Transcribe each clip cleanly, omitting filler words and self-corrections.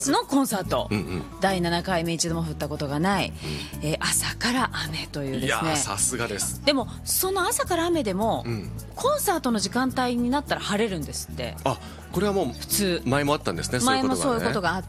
のコンサート、第7回目一度も降ったことがない、朝から雨というですね。 いやさすがです。 でもその朝から雨でも、コンサートの時間帯になったら晴れるんですって。 あ、これはもう普通前もあったんですね。 前もそういうことがあって、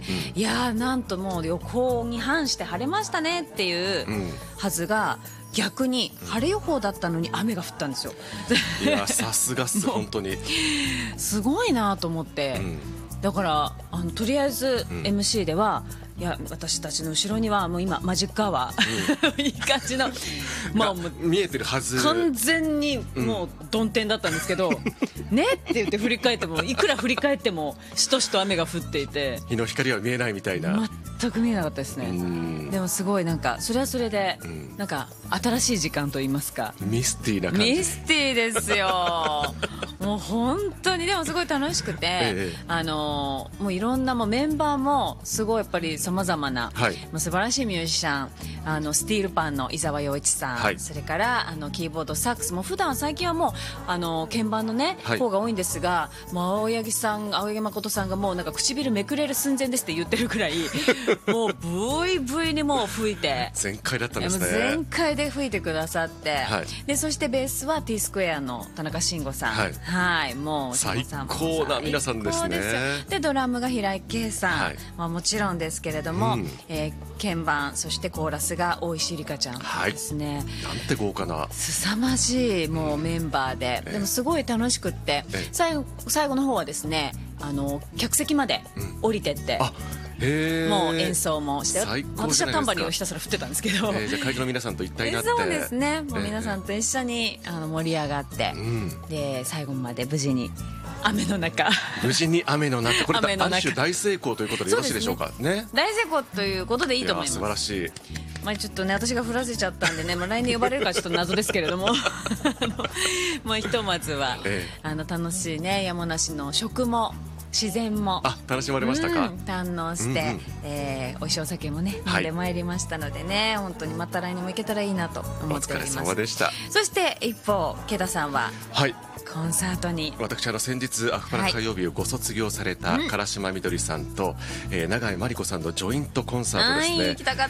いやなんともう予報に反して晴れましたねっていうはずが、逆に晴れ予報だったのに雨が降ったんですよ。 いやさすがっす本当にすごいなと思って、だからとりあえず MC では、いや私たちの後ろにはもう今マジックアワー、いい感じのもう見えてるはず、 完全にもう曇天だったんですけど、ねって言って振り返っても、いくら振り返ってもしとしと雨が降っていて、 日の光は見えないみたいな。 全く見えなかったですね。でもすごいなんかそれはそれで、なんか新しい時間といいますか、 ミスティーな感じ。 ミスティーですよ。もう本当にでもすごい楽しくて、もういろんなもうメンバーもすごいやっぱりさまざまな、もう素晴らしいミュージシャン、スティールパンの伊沢洋一さん、それからキーボードサックスも普段最近はもう鍵盤のね、方が多いんですが、もう青柳誠さんがもうなんか唇めくれる寸前ですって言ってるくらいもうブイブイにもう吹いて全開だったんですね。 全開で吹いてくださって、でそしてベースは T スクエアの田中慎吾さん、もう最高な皆さんですね。 でドラムが平井堅さん、もちろんですけれども、鍵盤そしてコーラスが大石里香ちゃんですね。 なんて豪華な凄まじいもうメンバーで、でもすごい楽しくって、最後の方はですね、客席まで降りてって、もう演奏もして、私はタンバリンをひたすら振ってたんですけど、 じゃあ会場の皆さんと一体になって、 そうですね、もう皆さんと一緒に盛り上がって、で最後まで無事に雨の中無事に雨の中、これある種大成功ということでよろしいでしょうかね。 大成功ということでいいと思います。 素晴らしい。 ちょっとね私が降らせちゃったんでね、来年呼ばれるかちょっと謎ですけれどもひとまずは、楽しいね山梨の食も自然も楽しまれましたか。 堪能して、おいしいお酒もね飲んでまいりましたのでね、本当にまた来年も行けたらいいなと思っております。 お疲れ様でした。 そして一方池田さんはコンサートに、 私先日アフパラ歌謡日をご卒業された唐島みどりさんと、永井真理子さんのジョイントコンサートですね。 行きたかった。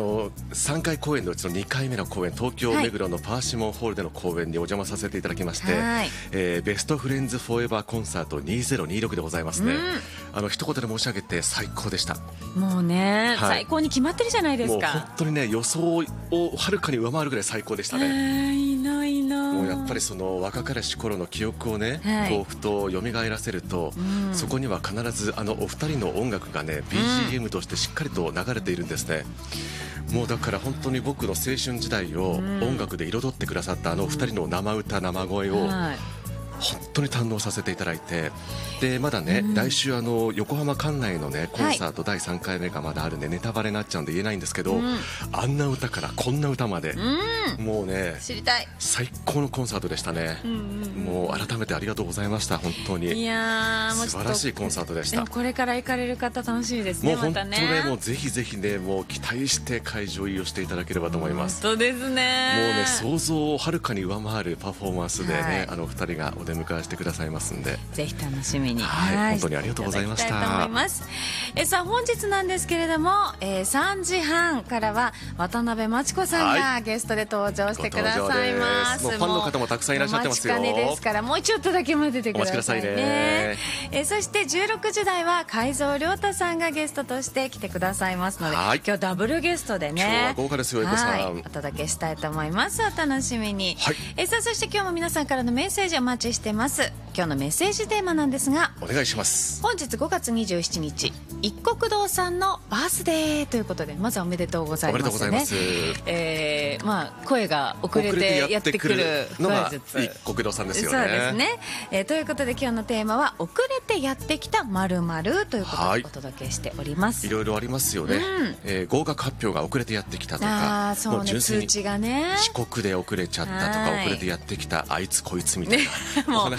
3回公演のうちの2回目の公演、東京目黒のパーシモンホールでの公演にお邪魔させていただきまして、ベストフレンズフォーエバーコンサート2026でございますね。一言で申し上げて最高でした。 もうね、最高に決まってるじゃないですか。 もう本当にね、予想をはるかに上回るぐらい最高でしたね。 いいな。 もうやっぱりその若かりし頃の記憶をね、ふと蘇らせると、そこには必ずお二人の音楽がね BGM としてしっかりと流れているんですね。もうだから本当に僕の青春時代を音楽で彩ってくださったお二人の生歌生声を本当に堪能させていただいて、でまだね、来週横浜管内のねコンサート第3回目がまだあるんで、ネタバレになっちゃうんで言えないんですけど、あんな歌からこんな歌まで、もうね知りたい最高のコンサートでしたね。もう改めてありがとうございました。本当にいや素晴らしいコンサートでした。 でもこれから行かれる方楽しみですね。 もう本当ね、もうぜひぜひね、もう期待して会場入りをしていただければと思います。 本当ですね。 もうね、想像をはるかに上回るパフォーマンスでね、二人がお出迎えしてくださいますんで、 ぜひ楽しみに、 本当にありがとうございました。 さあ本日なんですけれども、3時半からは渡辺真知子さんがゲストで登場してくださいます。 もうファンの方もたくさんいらっしゃってますよ。 お待ちかねですから、もうちょっとだけ待っててくださいね。そして16時台は海蔵亮太さんがゲストとして来てくださいますので、今日ダブルゲストでね、 今日は豪華ですよ、エコさん。 お届けしたいと思います。お楽しみに。さあそして今日も皆さんからのメッセージお待ちしてます。今日のメッセージテーマなんですが、 お願いします。 本日5月27日一国堂さんのバースデーということで、まずはおめでとうございますね。 おめでとうございます。 声が遅れてやってくるのが一国堂さんですよね。 そうですね。ということで今日のテーマは遅れてやってきた〇〇ということでお届けしております。 いろいろありますよね。合格発表が遅れてやってきたとか、 そうね、通知がね遅刻で遅れちゃったとか、遅れてやってきたあいつこいつみたいなお話もあるかと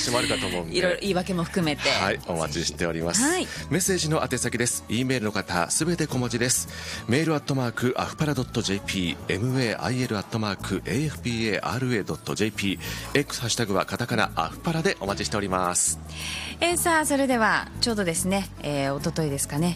と思うんで、 いろいろ言い訳も含めて、 はい、お待ちしております、 はい、 メッセージの宛先です。 E メールの方すべて小文字です。メールアフパラ .jp、 mail@afpara.jp、 X ハッシュタグはカタカナアフパラでお待ちしております。 さあそれではちょうどですね、一昨日ですかね、